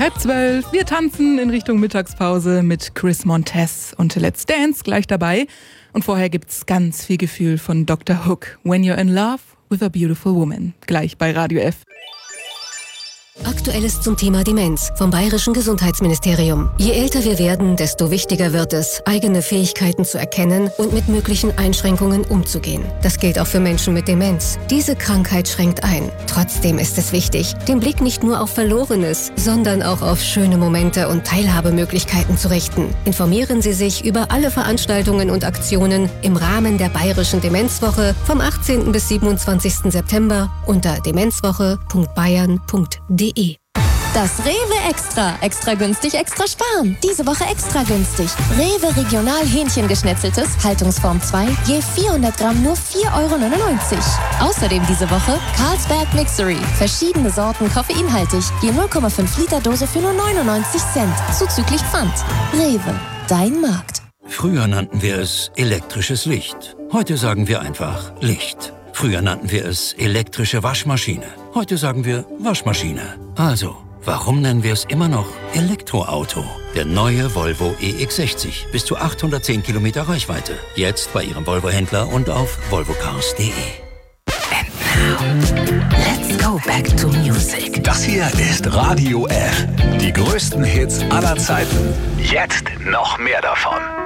11:30. Wir tanzen in Richtung Mittagspause mit Chris Montez und Let's Dance gleich dabei. Und vorher gibt's ganz viel Gefühl von Dr. Hook. When You're in Love with a Beautiful Woman. Gleich bei Radio F. Aktuelles zum Thema Demenz vom Bayerischen Gesundheitsministerium. Je älter wir werden, desto wichtiger wird es, eigene Fähigkeiten zu erkennen und mit möglichen Einschränkungen umzugehen. Das gilt auch für Menschen mit Demenz. Diese Krankheit schränkt ein. Trotzdem ist es wichtig, den Blick nicht nur auf Verlorenes, sondern auch auf schöne Momente und Teilhabemöglichkeiten zu richten. Informieren Sie sich über alle Veranstaltungen und Aktionen im Rahmen der Bayerischen Demenzwoche vom 18. bis 27. September unter demenzwoche.bayern.de. Das Rewe Extra. Extra günstig, extra sparen. Diese Woche extra günstig. Rewe Regional Hähnchengeschnetzeltes, Haltungsform 2, je 400 Gramm nur 4,99 €. Außerdem diese Woche Carlsberg Mixery. Verschiedene Sorten koffeinhaltig, je 0,5 Liter Dose für nur 99 Cent. Zuzüglich Pfand. Rewe, dein Markt. Früher nannten wir es elektrisches Licht. Heute sagen wir einfach Licht. Früher nannten wir es elektrische Waschmaschine. Heute sagen wir Waschmaschine. Also, warum nennen wir es immer noch Elektroauto? Der neue Volvo EX60. Bis zu 810 Kilometer Reichweite. Jetzt bei Ihrem Volvo-Händler und auf volvocars.de. And now, let's go back to music. Das hier ist Radio F. Die größten Hits aller Zeiten. Jetzt noch mehr davon.